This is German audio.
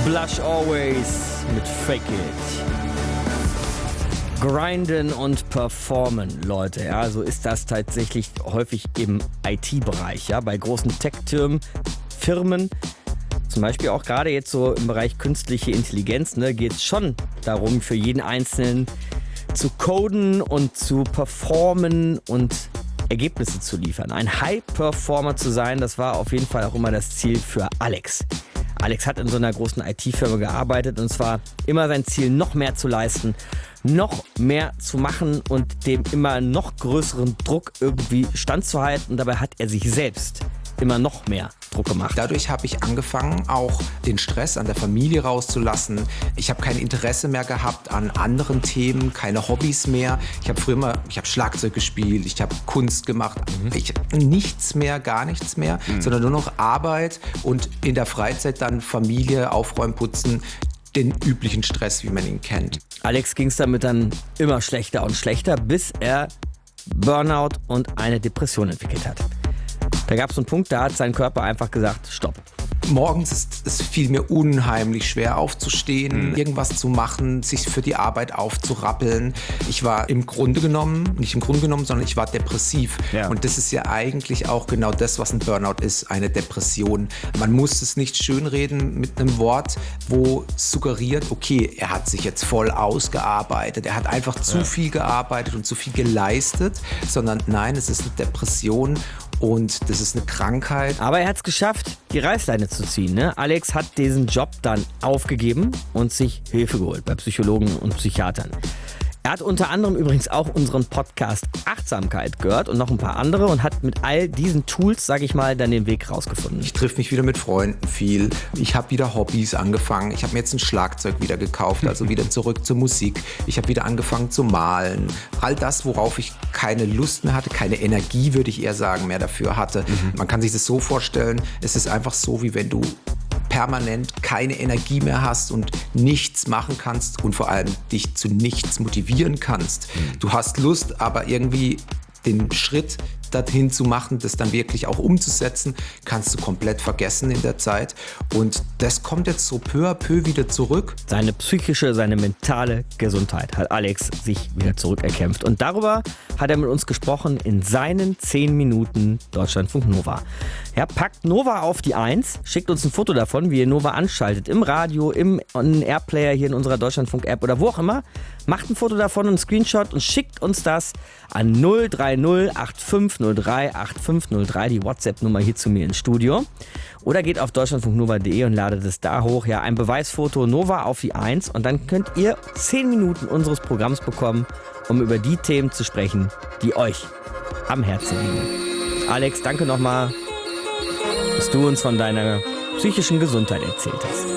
Blush Always mit Fake It. Grinden und performen, Leute. Ja, so ist das tatsächlich häufig im IT-Bereich. Ja, bei großen Tech-Firmen, zum Beispiel auch gerade jetzt so im Bereich künstliche Intelligenz, ne, geht es schon darum, für jeden Einzelnen zu coden und zu performen und Ergebnisse zu liefern. Ein High-Performer zu sein, das war auf jeden Fall auch immer das Ziel für Alex. Alex hat in so einer großen IT-Firma gearbeitet und es war immer sein Ziel, noch mehr zu leisten, noch mehr zu machen und dem immer noch größeren Druck irgendwie standzuhalten. Und dabei hat er sich selbst immer noch mehr Druck gemacht. Dadurch habe ich angefangen, auch den Stress an der Familie rauszulassen. Ich habe kein Interesse mehr gehabt an anderen Themen, keine Hobbys mehr. Ich habe Schlagzeug gespielt, ich habe Kunst gemacht. Ich nichts mehr, gar nichts mehr, sondern nur noch Arbeit und in der Freizeit dann Familie, Aufräumen, Putzen, den üblichen Stress, wie man ihn kennt. Alex ging es damit dann immer schlechter und schlechter, bis er Burnout und eine Depression entwickelt hat. Da gab es einen Punkt, da hat sein Körper einfach gesagt, stopp. Morgens es fiel mir unheimlich schwer aufzustehen, irgendwas zu machen, sich für die Arbeit aufzurappeln. Ich war sondern ich war depressiv. Ja. Und das ist ja eigentlich auch genau das, was ein Burnout ist, eine Depression. Man muss es nicht schönreden mit einem Wort, wo suggeriert, okay, er hat sich jetzt voll ausgearbeitet, er hat einfach zu viel gearbeitet und zu viel geleistet, sondern nein, es ist eine Depression. Und das ist eine Krankheit. Aber er hat es geschafft, die Reißleine zu ziehen. Ne? Alex hat diesen Job dann aufgegeben und sich Hilfe geholt bei Psychologen und Psychiatern. Er hat unter anderem übrigens auch unseren Podcast Achtsamkeit gehört und noch ein paar andere und hat mit all diesen Tools, sag ich mal, dann den Weg rausgefunden. Ich treffe mich wieder mit Freunden viel. Ich habe wieder Hobbys angefangen. Ich habe mir jetzt ein Schlagzeug wieder gekauft, also wieder zurück zur Musik. Ich habe wieder angefangen zu malen. All das, worauf ich keine Lust mehr hatte, keine Energie, würde ich eher sagen, mehr dafür hatte. Man kann sich das so vorstellen, es ist einfach so, wie wenn du permanent keine Energie mehr hast und nichts machen kannst und vor allem dich zu nichts motivieren kannst. Du hast Lust, aber irgendwie den Schritt dorthin zu machen, das dann wirklich auch umzusetzen, kannst du komplett vergessen in der Zeit. Und das kommt jetzt so peu à peu wieder zurück. Seine psychische, seine mentale Gesundheit hat Alex sich wieder zurückerkämpft. Und darüber hat er mit uns gesprochen in seinen 10 Minuten Deutschlandfunk Nova. Ja, packt Nova auf die 1, schickt uns ein Foto davon, wie ihr Nova anschaltet, im Radio, im On-Air-Player hier in unserer Deutschlandfunk-App oder wo auch immer. Macht ein Foto davon und einen Screenshot und schickt uns das an 030 8503 8503, die WhatsApp-Nummer hier zu mir ins Studio. Oder geht auf deutschlandfunknova.de und ladet es da hoch. Ja, ein Beweisfoto Nova auf die 1 und dann könnt ihr 10 Minuten unseres Programms bekommen, um über die Themen zu sprechen, die euch am Herzen liegen. Alex, danke nochmal, dass du uns von deiner psychischen Gesundheit erzählt hast.